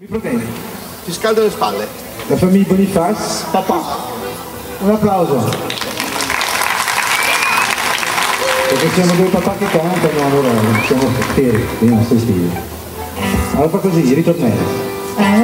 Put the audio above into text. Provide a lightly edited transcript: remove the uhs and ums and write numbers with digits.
problemi. Ti scaldo le spalle. La famiglia Bonifaz, papà. Un applauso. Perché siamo due papà che cantano, allora siamo fieri, stai stili. Allora fa così, ritornello.